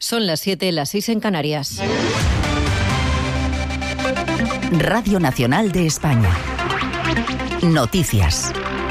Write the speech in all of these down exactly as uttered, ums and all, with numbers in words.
Son las siete, las seis en Canarias. Radio Nacional de España. Noticias.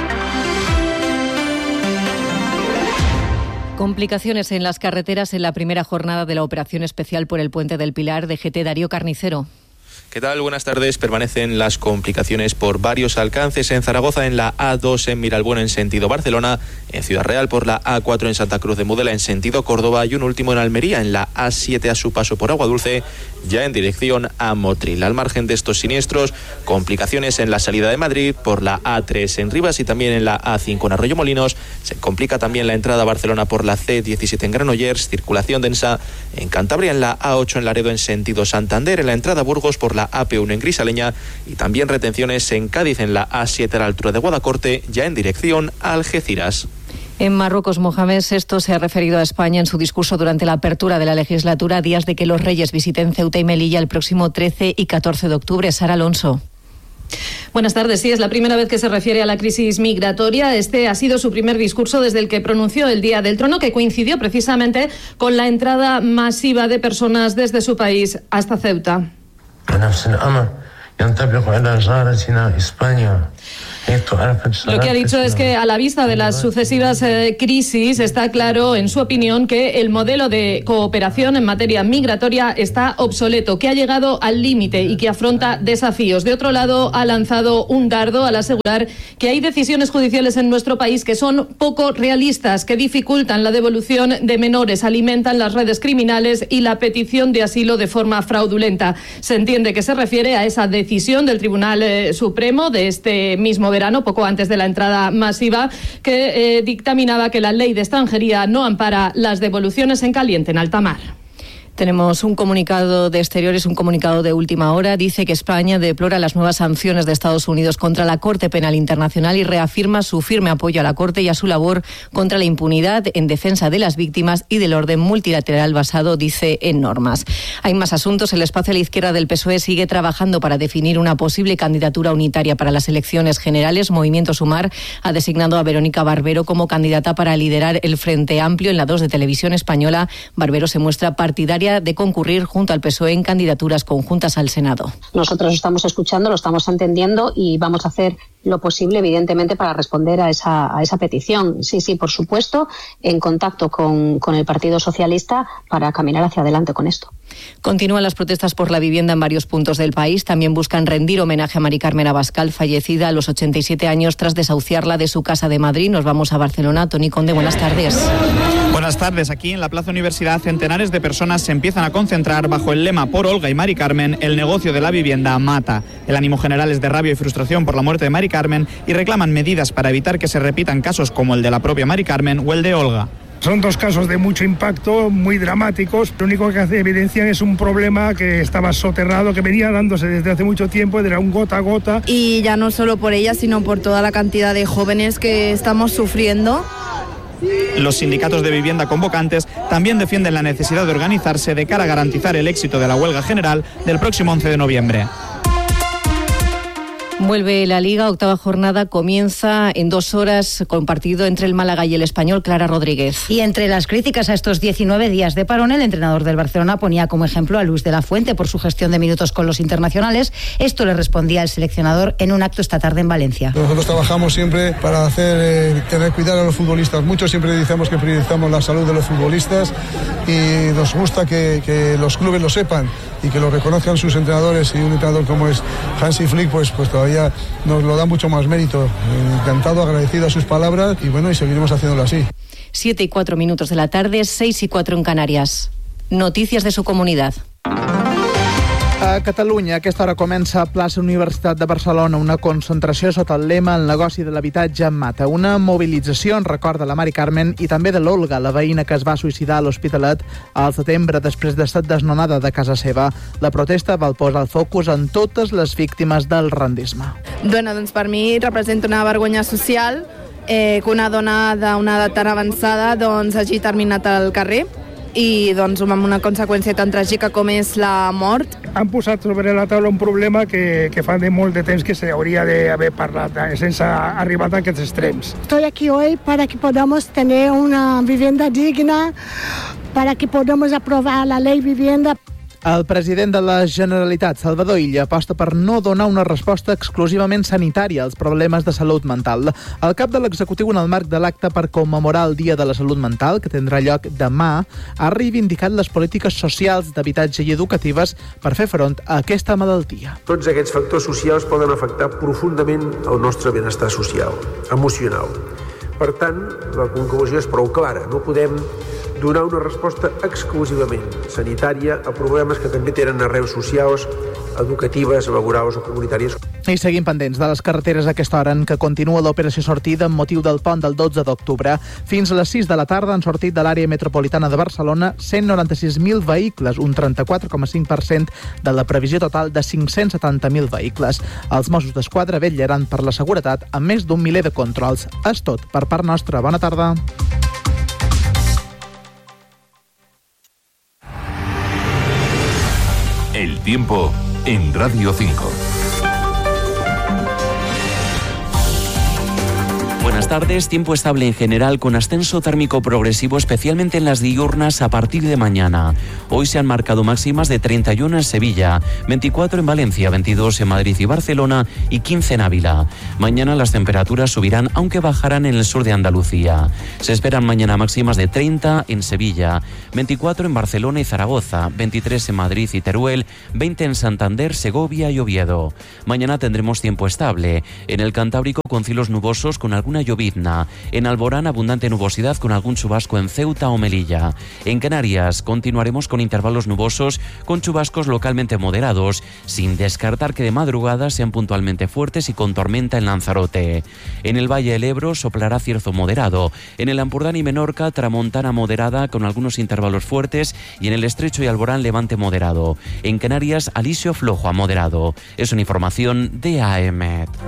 Complicaciones en las carreteras en la primera jornada de la operación especial por el Puente del Pilar de G T Darío Carnicero. ¿Qué tal? Buenas tardes. Permanecen las complicaciones por varios alcances en Zaragoza, en la A dos en Miralbuena en sentido Barcelona, en Ciudad Real por la A cuatro en Santa Cruz de Mudela en sentido Córdoba y un último en Almería en la A siete a su paso por Aguadulce, ya en dirección a Motril. Al margen de estos siniestros, complicaciones en la salida de Madrid por la A tres en Rivas y también en la A cinco en Arroyomolinos. Se complica también la entrada a Barcelona por la C diecisiete en Granollers, circulación densa en Cantabria en la A ocho en Laredo en sentido Santander, en la entrada a Burgos por la A P uno en Grisaleña y también retenciones en Cádiz en la A siete a la altura de Guadacorte, ya en dirección a Algeciras. En Marruecos, Mohamed sexto se ha referido a España en su discurso durante la apertura de la legislatura, a días de que los reyes visiten Ceuta y Melilla el próximo trece y catorce de octubre. Sara Alonso. Buenas tardes. Sí, es la primera vez que se refiere a la crisis migratoria. Este ha sido su primer discurso desde el que pronunció el Día del Trono, que coincidió precisamente con la entrada masiva de personas desde su país hasta Ceuta. Lo que ha dicho es que a la vista de las sucesivas eh, crisis está claro, en su opinión, que el modelo de cooperación en materia migratoria está obsoleto, que ha llegado al límite y que afronta desafíos. De otro lado, ha lanzado un dardo al asegurar que hay decisiones judiciales en nuestro país que son poco realistas, que dificultan la devolución de menores, alimentan las redes criminales y la petición de asilo de forma fraudulenta. Se entiende que se refiere a esa decisión del Tribunal eh, Supremo de este mismo verano, poco antes de la entrada masiva, que eh, dictaminaba que la ley de extranjería no ampara las devoluciones en caliente en alta mar. Tenemos un comunicado de Exteriores, un comunicado de última hora. Dice que España deplora las nuevas sanciones de Estados Unidos contra la Corte Penal Internacional y reafirma su firme apoyo a la Corte y a su labor contra la impunidad en defensa de las víctimas y del orden multilateral basado, dice, en normas. Hay más asuntos. El espacio a la izquierda del P S O E sigue trabajando para definir una posible candidatura unitaria para las elecciones generales. Movimiento Sumar ha designado a Verónica Barbero como candidata para liderar el Frente Amplio en la dos de Televisión Española. Barbero se muestra partidaria de concurrir junto al P S O E en candidaturas conjuntas al Senado. Nosotros estamos escuchando, lo estamos entendiendo y vamos a hacer lo posible, evidentemente, para responder a esa, a esa petición. Sí, sí, por supuesto, en contacto con, con el Partido Socialista para caminar hacia adelante con esto. Continúan las protestas por la vivienda en varios puntos del país. También buscan rendir homenaje a Mari Carmen Abascal, fallecida a los ochenta y siete años tras desahuciarla de su casa de Madrid. Nos vamos a Barcelona. Toni Conde, buenas tardes. Buenas tardes. Aquí en la Plaza Universidad, centenares de personas se empiezan a concentrar bajo el lema "Por Olga y Mari Carmen, el negocio de la vivienda mata". El ánimo general es de rabia y frustración por la muerte de Mari Carmen y reclaman medidas para evitar que se repitan casos como el de la propia Mari Carmen o el de Olga. Son dos casos de mucho impacto, muy dramáticos. Lo único que hace evidencian es un problema que estaba soterrado, que venía dándose desde hace mucho tiempo, era un gota a gota. Y ya no solo por ella, sino por toda la cantidad de jóvenes que estamos sufriendo. Los sindicatos de vivienda convocantes también defienden la necesidad de organizarse de cara a garantizar el éxito de la huelga general del próximo once de noviembre. Vuelve la Liga, octava jornada, comienza en dos horas con partido entre el Málaga y el Español. Clara Rodríguez. Y entre las críticas a estos diecinueve días de parón, el entrenador del Barcelona ponía como ejemplo a Luis de la Fuente por su gestión de minutos con los internacionales. Esto le respondía el seleccionador en un acto esta tarde en Valencia. Nosotros trabajamos siempre para hacer eh, tener cuidado a los futbolistas. Muchos siempre decimos que priorizamos la salud de los futbolistas y nos gusta que, que los clubes lo sepan y que lo reconozcan sus entrenadores, y un entrenador como es Hansi Flick pues, pues todavía nos lo da mucho más mérito. Encantado, agradecido a sus palabras y bueno, y seguiremos haciéndolo así. Siete y cuatro minutos de la tarde, seis y cuatro en Canarias. Noticias de su comunidad. A Catalunya, a aquesta hora comença a plaça Universitat de Barcelona una concentració sota el lema "El negoci de l'habitatge mata". Una mobilització en record de la Mari Carmen i també de l'Olga, la veïna que es va suïcidar a l'Hospitalet al setembre després d'estar desnonada de casa seva. La protesta va posar el focus en totes les víctimes del rendisme. Bueno, doncs per mi representa una vergonya social eh, que una dona d'una edat tan avançada doncs, hagi terminat al carrer i doncs, amb una conseqüència tan tràgica com és la mort. Han posat sobre la taula un problema que, que fa de molt de temps que s'hauria d'haver parlat, sense arribar a aquests extrems. Estoy aquí hoy para que podamos tener una vivienda digna, para que podamos aprobar la ley vivienda. El president de la Generalitat, Salvador Illa, aposta per no donar una resposta exclusivament sanitària als problemes de salut mental. El cap de l'executiu, en el marc de l'acte per commemorar el Dia de la Salut Mental, que tindrà lloc demà, ha reivindicat les polítiques socials d'habitatge i educatives per fer front a aquesta malaltia. Tots aquests factors socials poden afectar profundament el nostre benestar social, emocional. Per tant, la conclusió és prou clara. No podem donar una resposta exclusivament sanitària a problemes que també tenen arrels socials, educatives, laborals o comunitàries. I seguim pendents de les carreteres a aquesta hora, en què continua l'operació sortida amb motiu del pont del dotze d'octubre. Fins a les sis de la tarda han sortit de l'àrea metropolitana de Barcelona cent noranta-sis mil vehicles, un trenta-quatre coma cinc per cent de la previsió total de cinc-cents setanta mil vehicles. Els Mossos d'Esquadra vetllaran per la seguretat amb més d'un miler de controls. És tot per part nostra. Bona tarda. El tiempo en Radio cinco. Buenas tardes, tiempo estable en general con ascenso térmico progresivo, especialmente en las diurnas a partir de mañana. Hoy se han marcado máximas de treinta y uno en Sevilla, veinticuatro en Valencia, veintidós en Madrid y Barcelona y quince en Ávila. Mañana las temperaturas subirán, aunque bajarán en el sur de Andalucía. Se esperan mañana máximas de treinta en Sevilla, veinticuatro en Barcelona y Zaragoza, veintitrés en Madrid y Teruel, veinte en Santander, Segovia y Oviedo. Mañana tendremos tiempo estable. En el Cantábrico con cielos nubosos con alguna llovizna. En Alborán abundante nubosidad con algún chubasco en Ceuta o Melilla. En Canarias continuaremos con intervalos nubosos con chubascos localmente moderados, sin descartar que de madrugada sean puntualmente fuertes y con tormenta en Lanzarote. En el Valle del Ebro soplará cierzo moderado. En el Ampurdán y Menorca tramontana moderada con algunos intervalos fuertes y en el Estrecho y Alborán levante moderado. En Canarias alisio flojo a moderado. Es una información de A E M E T.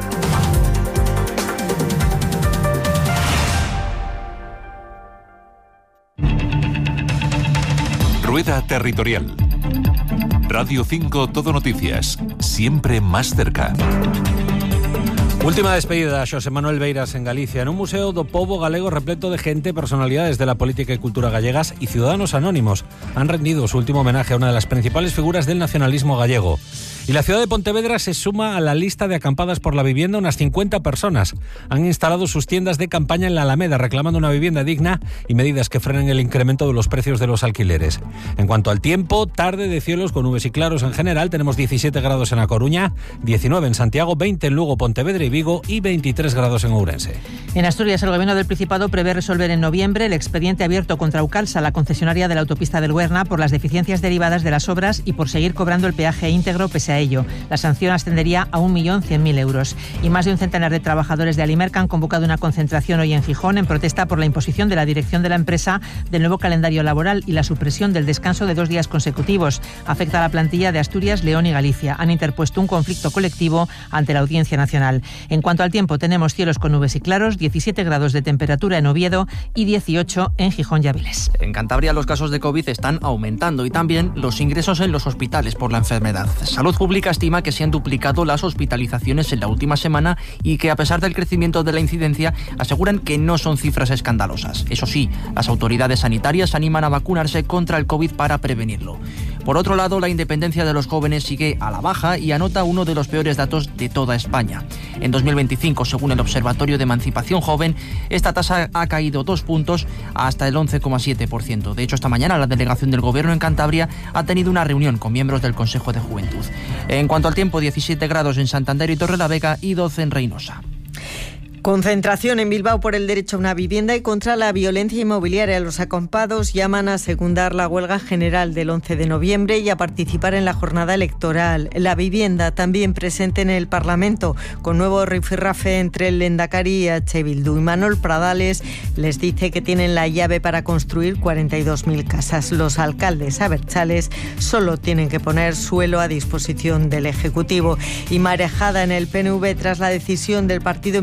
Rueda Territorial. Radio cinco Todo Noticias. Siempre más cerca. Última despedida, Xosé Manuel Beiras en Galicia, en un museo do pobo galego repleto de gente, personalidades de la política y cultura gallegas y ciudadanos anónimos. Han rendido su último homenaje a una de las principales figuras del nacionalismo gallego. Y la ciudad de Pontevedra se suma a la lista de acampadas por la vivienda. Unas cincuenta personas han instalado sus tiendas de campaña en la Alameda, reclamando una vivienda digna y medidas que frenen el incremento de los precios de los alquileres. En cuanto al tiempo, tarde de cielos con nubes y claros en general. Tenemos diecisiete grados en A Coruña, diecinueve en Santiago, veinte en Lugo, Pontevedra y Vigo y veintitrés grados en Ourense. En Asturias, el Gobierno del Principado prevé resolver en noviembre el expediente abierto contra Ucalsa, la concesionaria de la autopista del Huerna, por las deficiencias derivadas de las obras y por seguir cobrando el peaje íntegro pese a ello. La sanción ascendería a un millón cien mil euros. Y más de un centenar de trabajadores de Alimerca han convocado una concentración hoy en Gijón en protesta por la imposición de la dirección de la empresa del nuevo calendario laboral y la supresión del descanso de dos días consecutivos. Afecta a la plantilla de Asturias, León y Galicia. Han interpuesto un conflicto colectivo ante la Audiencia Nacional. En cuanto al tiempo, tenemos cielos con nubes y claros, diecisiete grados de temperatura en Oviedo y dieciocho en Gijón y Áviles. En Cantabria los casos de COVID están aumentando y también los ingresos en los hospitales por la enfermedad. Salud Pública estima que se han duplicado las hospitalizaciones en la última semana y que, a pesar del crecimiento de la incidencia, aseguran que no son cifras escandalosas. Eso sí, las autoridades sanitarias animan a vacunarse contra el COVID para prevenirlo. Por otro lado, la independencia de los jóvenes sigue a la baja y anota uno de los peores datos de toda España. En dos mil veinticinco, según el Observatorio de Emancipación Joven, esta tasa ha caído dos puntos hasta el once coma siete por ciento. De hecho, esta mañana la delegación del Gobierno en Cantabria ha tenido una reunión con miembros del Consejo de Juventud. En cuanto al tiempo, diecisiete grados en Santander y Torrelavega y doce en Reynosa. Concentración en Bilbao por el derecho a una vivienda y contra la violencia inmobiliaria. Los acampados llaman a secundar la huelga general del once de noviembre y a participar en la jornada electoral. La vivienda también presente en el Parlamento, con nuevo rifirrafe entre el Lehendakari y H. Bildu. Y Manuel Pradales les dice que tienen la llave para construir cuarenta y dos mil casas. Los alcaldes abertzales solo tienen que poner suelo a disposición del Ejecutivo. Y marejada en el P N V tras la decisión del partido en Vizcaya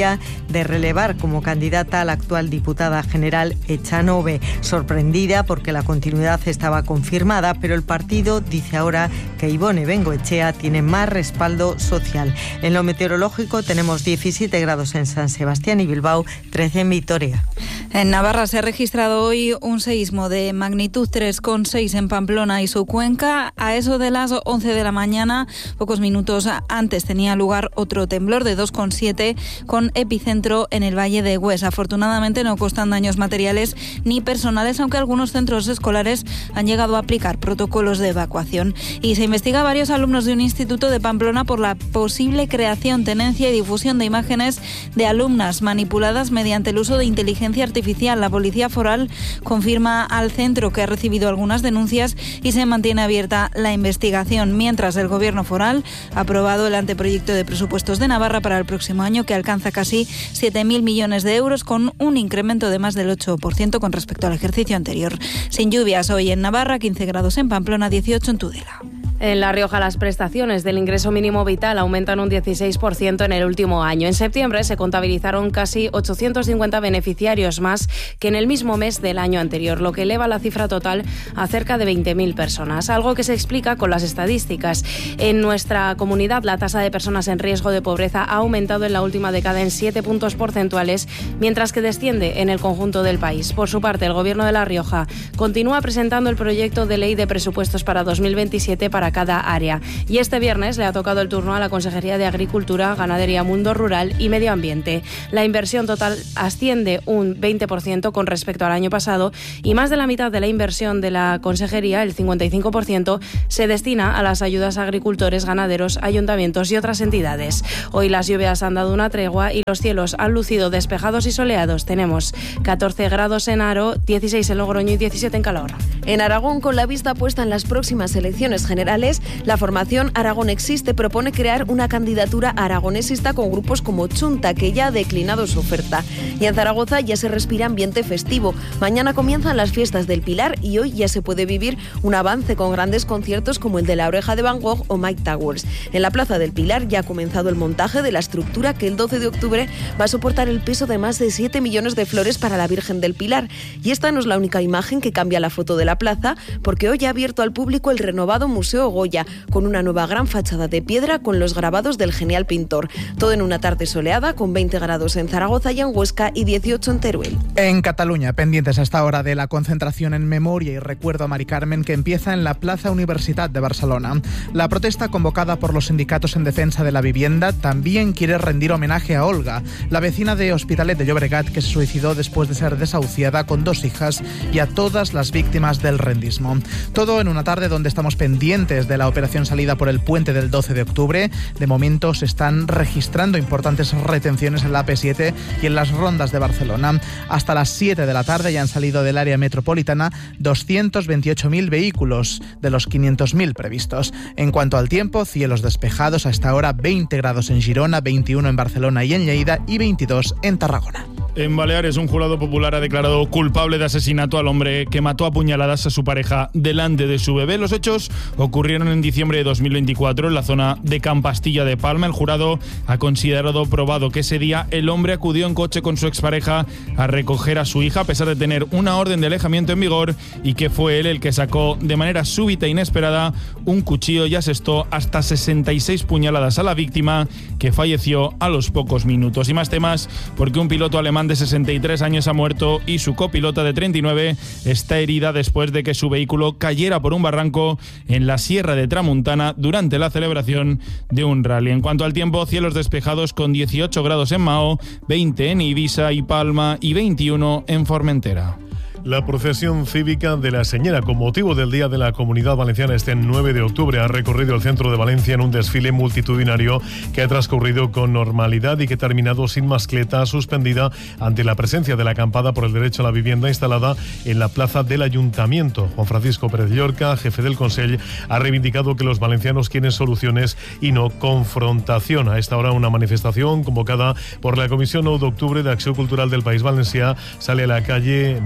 Vitoria de relevar como candidata a la actual diputada general Echanove, sorprendida porque la continuidad estaba confirmada, pero el partido dice ahora que Ibone Bengoechea tiene más respaldo social. En lo meteorológico tenemos diecisiete grados en San Sebastián y Bilbao, trece en Vitoria. En Navarra se ha registrado hoy un seísmo de magnitud tres coma seis en Pamplona y su cuenca. A eso de las once de la mañana, pocos minutos antes, tenía lugar otro temblor de dos coma siete con epicentro en el Valle de Hues. Afortunadamente no constan daños materiales ni personales, aunque algunos centros escolares han llegado a aplicar protocolos de evacuación. Y se investiga a varios alumnos de un instituto de Pamplona por la posible creación, tenencia y difusión de imágenes de alumnas manipuladas mediante el uso de inteligencia artificial. La Policía Foral confirma al centro que ha recibido algunas denuncias y se mantiene abierta la investigación, mientras el Gobierno foral ha aprobado el anteproyecto de presupuestos de Navarra para el próximo año, que alcanza casi siete mil millones de euros, con un incremento de más del ocho por ciento con respecto al ejercicio anterior. Sin lluvias hoy en Navarra, quince grados en Pamplona, dieciocho en Tudela. En La Rioja, las prestaciones del ingreso mínimo vital aumentan un dieciséis por ciento en el último año. En septiembre se contabilizaron casi ochocientos cincuenta beneficiarios más que en el mismo mes del año anterior, lo que eleva la cifra total a cerca de veinte mil personas, algo que se explica con las estadísticas. En nuestra comunidad, la tasa de personas en riesgo de pobreza ha aumentado en la última década en siete puntos porcentuales, mientras que desciende en el conjunto del país. Por su parte, el Gobierno de La Rioja continúa presentando el proyecto de ley de presupuestos para dos mil veintisiete para cada área. Y este viernes le ha tocado el turno a la Consejería de Agricultura, Ganadería, Mundo Rural y Medio Ambiente. La inversión total asciende un veinte por ciento con respecto al año pasado y más de la mitad de la inversión de la Consejería, el cincuenta y cinco por ciento, se destina a las ayudas a agricultores, ganaderos, ayuntamientos y otras entidades. Hoy las lluvias han dado una tregua y los cielos han lucido despejados y soleados. Tenemos catorce grados en Haro, dieciséis en Logroño y diecisiete en Calahorra. En Aragón, con la vista puesta en las próximas elecciones generales, la formación Aragón Existe propone crear una candidatura aragonesista con grupos como Chunta, que ya ha declinado su oferta. Y en Zaragoza ya se respira ambiente festivo. Mañana comienzan las fiestas del Pilar y hoy ya se puede vivir un avance con grandes conciertos como el de La Oreja de Van Gogh o Mike Towers. En la Plaza del Pilar ya ha comenzado el montaje de la estructura que el doce de octubre va a soportar el peso de más de siete millones de flores para la Virgen del Pilar. Y esta no es la única imagen que cambia la foto de la plaza, porque hoy ha abierto al público el renovado Museo Goya, con una nueva gran fachada de piedra con los grabados del genial pintor. Todo en una tarde soleada, con veinte grados en Zaragoza y en Huesca y dieciocho en Teruel. En Cataluña, pendientes a esta hora de la concentración en memoria y recuerdo a Mari Carmen, que empieza en la Plaza Universitat de Barcelona. La protesta, convocada por los sindicatos en defensa de la vivienda, también quiere rendir homenaje a Olga, la vecina de Hospitalet de Llobregat, que se suicidó después de ser desahuciada con dos hijas, y a todas las víctimas del rendismo. Todo en una tarde donde estamos pendientes de la operación salida por el puente del doce de octubre. De momento se están registrando importantes retenciones en la A P siete y en las rondas de Barcelona. Hasta las siete de la tarde ya han salido del área metropolitana doscientos veintiocho mil vehículos de los quinientos mil previstos. En cuanto al tiempo, cielos despejados, hasta ahora veinte grados en Girona, veintiuno en Barcelona y en Lleida y veintidós en Tarragona. En Baleares, un jurado popular ha declarado culpable de asesinato al hombre que mató a puñaladas a su pareja delante de su bebé. Los hechos ocurrieron en diciembre de dos mil veinticuatro en la zona de Campastilla de Palma. El jurado ha considerado probado que ese día el hombre acudió en coche con su expareja a recoger a su hija, a pesar de tener una orden de alejamiento en vigor, y que fue él el que sacó de manera súbita e inesperada un cuchillo y asestó hasta sesenta y seis puñaladas a la víctima, que falleció a los pocos minutos. Y más temas, porque un piloto alemán de sesenta y tres años ha muerto y su copilota de treinta y nueve está herida después de que su vehículo cayera por un barranco en la Sierra de Tramuntana durante la celebración de un rally. En cuanto al tiempo, cielos despejados con dieciocho grados en Mao, veinte en Ibiza y Palma y veintiuno en Formentera. La procesión cívica de la Señera, con motivo del Día de la Comunidad Valenciana este nueve de octubre, ha recorrido el centro de Valencia en un desfile multitudinario que ha transcurrido con normalidad y que ha terminado sin mascleta, suspendida ante la presencia de la acampada por el derecho a la vivienda instalada en la plaza del Ayuntamiento. Juan Francisco Pérez Llorca, jefe del Consell, ha reivindicado que los valencianos quieren soluciones y no confrontación. A esta hora, una manifestación convocada por la Comisión nueve de octubre de Acción Cultural del País Valencià sale a la calle para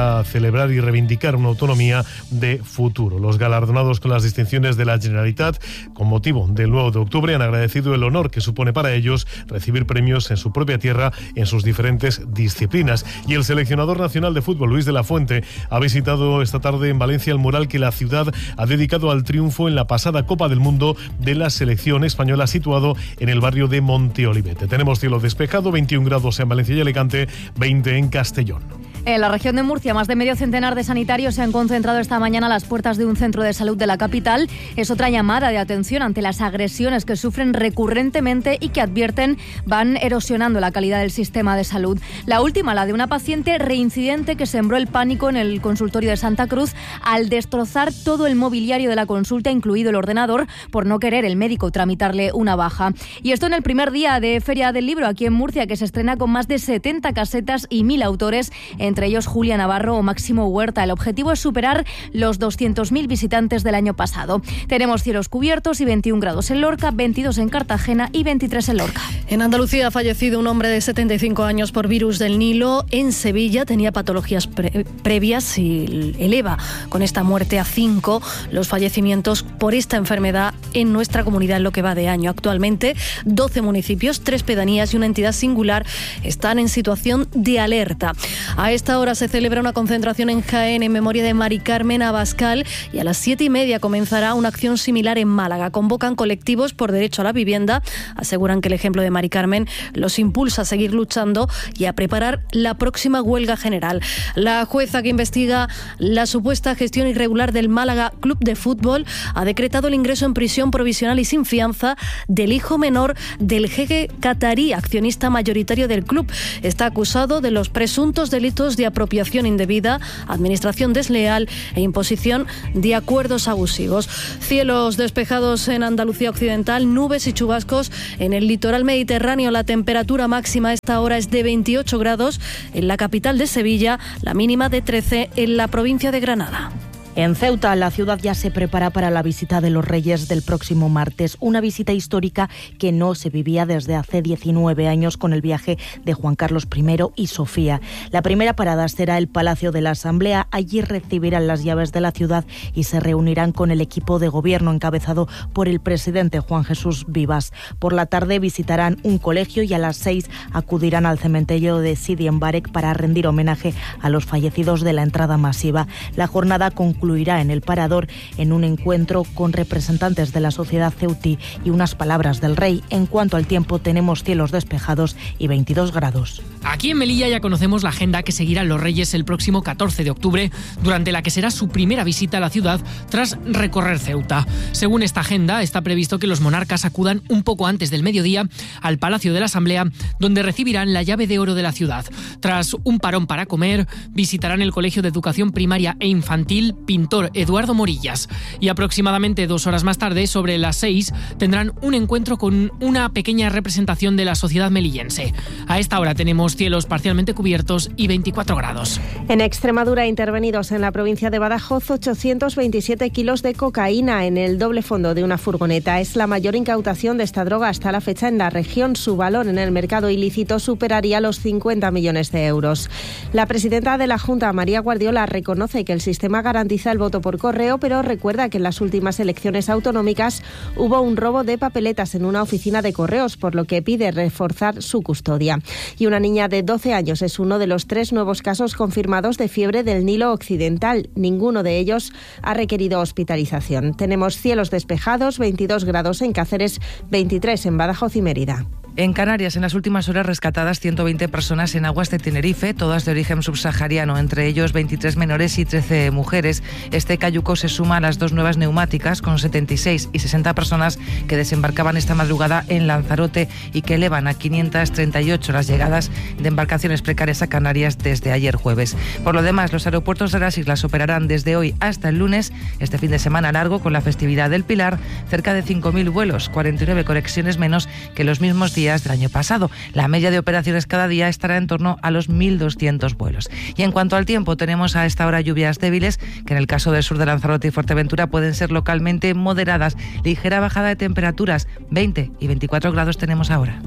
para celebrar y reivindicar una autonomía de futuro. Los galardonados con las distinciones de la Generalitat, con motivo del nueve de octubre, han agradecido el honor que supone para ellos recibir premios en su propia tierra en sus diferentes disciplinas. Y el seleccionador nacional de fútbol, Luis de la Fuente, ha visitado esta tarde en Valencia el mural que la ciudad ha dedicado al triunfo en la pasada Copa del Mundo de la selección española, situado en el barrio de Monteolivete. Tenemos cielo despejado, veintiún grados en Valencia y Alicante, veinte en Castellón. En la región de Murcia, más de medio centenar de sanitarios se han concentrado esta mañana a las puertas de un centro de salud de la capital. Es otra llamada de atención ante las agresiones que sufren recurrentemente y que advierten van erosionando la calidad del sistema de salud. La última, la de una paciente reincidente que sembró el pánico en el consultorio de Santa Cruz al destrozar todo el mobiliario de la consulta, incluido el ordenador, por no querer el médico tramitarle una baja. Y esto en el primer día de Feria del Libro aquí en Murcia, que se estrena con más de setenta casetas y mil autores, entre ellos Julia Navarro o Máximo Huerta. El objetivo es superar los doscientos mil visitantes del año pasado. Tenemos cielos cubiertos y veintiún grados en Lorca, veintidós en Cartagena y veintitrés en Lorca. En Andalucía ha fallecido un hombre de setenta y cinco años por virus del Nilo. En Sevilla tenía patologías pre- previas y eleva con esta muerte a cinco los fallecimientos por esta enfermedad en nuestra comunidad en lo que va de año. Actualmente, doce municipios, tres pedanías y una entidad singular están en situación de alerta. A esta hora se celebra una concentración en Jaén en memoria de Mari Carmen Abascal y a las siete y media comenzará una acción similar en Málaga. Convocan colectivos por derecho a la vivienda, aseguran que el ejemplo de Mari Carmen los impulsa a seguir luchando y a preparar la próxima huelga general. La jueza que investiga la supuesta gestión irregular del Málaga Club de Fútbol ha decretado el ingreso en prisión provisional y sin fianza del hijo menor del jeque catarí, accionista mayoritario del club. Está acusado de los presuntos delitos de apropiación indebida, administración desleal e imposición de acuerdos abusivos. Cielos despejados en Andalucía Occidental, nubes y chubascos en el litoral mediterráneo. La temperatura máxima a esta hora es de veintiocho grados en la capital de Sevilla, la mínima de trece en la provincia de Granada. En Ceuta, la ciudad ya se prepara para la visita de los Reyes del próximo martes, una visita histórica que no se vivía desde hace diecinueve años con el viaje de Juan Carlos primero y Sofía. La primera parada será el Palacio de la Asamblea. Allí recibirán las llaves de la ciudad y se reunirán con el equipo de gobierno encabezado por el presidente Juan Jesús Vivas. Por la tarde visitarán un colegio y a las seis acudirán al cementerio de Sidi Mbarek para rendir homenaje a los fallecidos de la entrada masiva. La jornada concluirá concluirá en el Parador en un encuentro con representantes de la sociedad ceutí y unas palabras del rey. En cuanto al tiempo, tenemos cielos despejados y veintidós grados. Aquí en Melilla ya conocemos la agenda que seguirán los Reyes el próximo catorce de octubre, durante la que será su primera visita a la ciudad tras recorrer Ceuta. Según esta agenda, está previsto que los monarcas acudan un poco antes del mediodía al Palacio de la Asamblea, donde recibirán la llave de oro de la ciudad. Tras un parón para comer, visitarán el Colegio de Educación Primaria e Infantil Pintor Eduardo Morillas. Y aproximadamente dos horas más tarde, sobre las seis, tendrán un encuentro con una pequeña representación de la sociedad melillense. A esta hora tenemos cielos parcialmente cubiertos y veinticuatro grados. En Extremadura, intervenidos en la provincia de Badajoz, ochocientos veintisiete kilos de cocaína en el doble fondo de una furgoneta. Es la mayor incautación de esta droga hasta la fecha en la región. Su valor en el mercado ilícito superaría los cincuenta millones de euros. La presidenta de la Junta, María Guardiola, reconoce que el sistema garantiza el voto por correo, pero recuerda que en las últimas elecciones autonómicas hubo un robo de papeletas en una oficina de correos, por lo que pide reforzar su custodia. Y una niña de doce años es uno de los tres nuevos casos confirmados de fiebre del Nilo Occidental. Ninguno de ellos ha requerido hospitalización. Tenemos cielos despejados, veintidós grados en Cáceres, veintitrés en Badajoz y Mérida. En Canarias, en las últimas horas rescatadas ciento veinte personas en aguas de Tenerife, todas de origen subsahariano, entre ellos veintitrés menores y trece mujeres. Este cayuco se suma a las dos nuevas neumáticas con setenta y seis y sesenta personas que desembarcaban esta madrugada en Lanzarote y que elevan a quinientas treinta y ocho las llegadas de embarcaciones precarias a Canarias desde ayer jueves. Por lo demás, los aeropuertos de las islas operarán desde hoy hasta el lunes, este fin de semana largo con la festividad del Pilar, cerca de cinco mil vuelos, cuarenta y nueve conexiones menos que los mismos días del año pasado. La media de operaciones cada día estará en torno a los mil doscientos vuelos. Y en cuanto al tiempo, tenemos a esta hora lluvias débiles, que en el caso del sur de Lanzarote y Fuerteventura pueden ser localmente moderadas. Ligera bajada de temperaturas, veinte y veinticuatro grados tenemos ahora.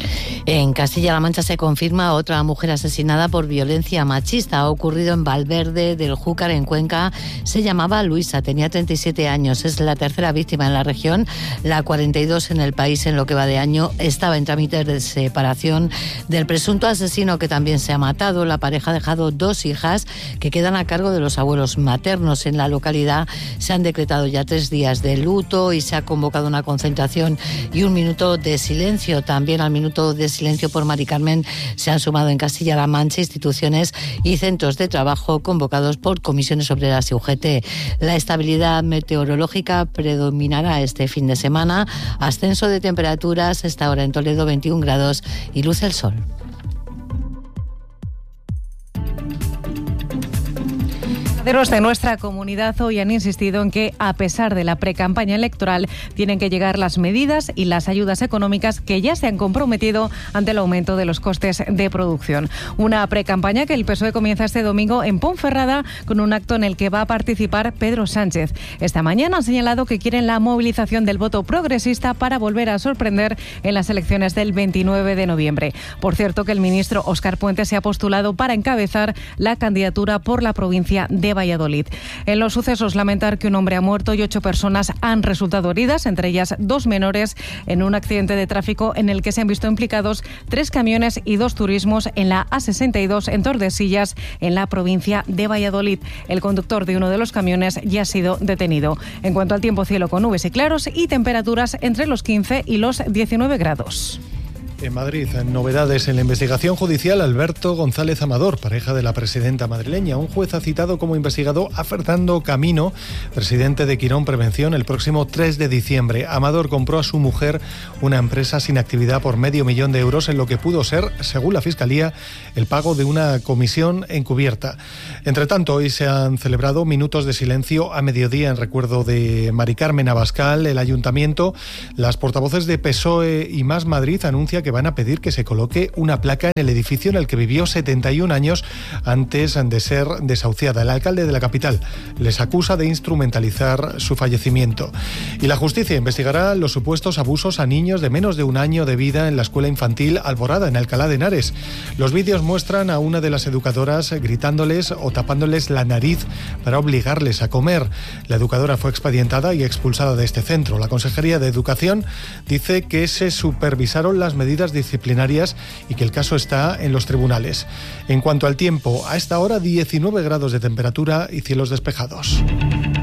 En Castilla-La Mancha se confirma otra mujer asesinada por violencia machista. Ha ocurrido en Valverde del Júcar, en Cuenca. Se llamaba Luisa, tenía treinta y siete años. Es la tercera víctima en la región, la cuarenta y dos en el país en lo que va de año. Estaba en trámites de separación del presunto asesino, que también se ha matado. La pareja ha dejado dos hijas que quedan a cargo de los abuelos maternos. En la localidad se han decretado ya tres días de luto y se ha convocado una concentración y un minuto de silencio. También al minuto de silencio por Mari Carmen se han sumado en Castilla-La Mancha instituciones y centros de trabajo convocados por comisiones obreras y U G T. La estabilidad meteorológica predominará este fin de semana. Ascenso de temperaturas, esta hora en Toledo veintiún grados y luce el sol. De nuestra comunidad hoy han insistido en que, a pesar de la precampaña electoral, tienen que llegar las medidas y las ayudas económicas que ya se han comprometido ante el aumento de los costes de producción. Una precampaña que el P S O E comienza este domingo en Ponferrada con un acto en el que va a participar Pedro Sánchez. Esta mañana han señalado que quieren la movilización del voto progresista para volver a sorprender en las elecciones del veintinueve de noviembre. Por cierto, que el ministro Óscar Puente se ha postulado para encabezar la candidatura por la provincia de Valladolid. En los sucesos, lamentar que un hombre ha muerto y ocho personas han resultado heridas, entre ellas dos menores, en un accidente de tráfico en el que se han visto implicados tres camiones y dos turismos en la A sesenta y dos en Tordesillas, en la provincia de Valladolid. El conductor de uno de los camiones ya ha sido detenido. En cuanto al tiempo, cielo con nubes y claros y temperaturas entre los quince y los diecinueve grados. En Madrid, novedades en la investigación judicial. Alberto González Amador, pareja de la presidenta madrileña. Un juez ha citado como investigado a Fernando Camino, presidente de Quirón Prevención, el próximo tres de diciembre. Amador compró a su mujer una empresa sin actividad por medio millón de euros en lo que pudo ser, según la Fiscalía, el pago de una comisión encubierta. Entre tanto, hoy se han celebrado minutos de silencio a mediodía en recuerdo de Mari Carmen Abascal. El Ayuntamiento, las portavoces de P S O E y Más Madrid anuncia que van a pedir que se coloque una placa en el edificio en el que vivió setenta y un años antes de ser desahuciada. El alcalde de la capital les acusa de instrumentalizar su fallecimiento. Y la justicia investigará los supuestos abusos a niños de menos de un año de vida en la escuela infantil Alborada, en Alcalá de Henares. Los vídeos muestran a una de las educadoras gritándoles o tapándoles la nariz para obligarles a comer. La educadora fue expedientada y expulsada de este centro. La Consejería de Educación dice que se supervisaron las medidas disciplinarias y que el caso está en los tribunales. En cuanto al tiempo, a esta hora diecinueve grados de temperatura y cielos despejados.